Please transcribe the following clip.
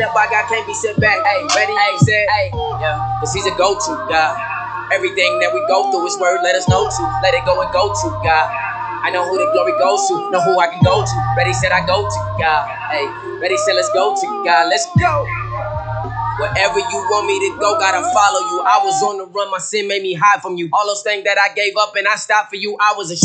Up, I got can't be sit back. Hey, ready? Hey, said, hey, yeah, cause he's a go-to God. Everything that we go through, his word let us know to. Let it go and go to God. I know who the glory goes to, know who I can go to. Ready said I go to God. Hey, ready said let's go to God. Let's go. Wherever you want me to go, gotta follow you. I was on the run, my sin made me hide from you. All those things that I gave up and I stopped for you, I was a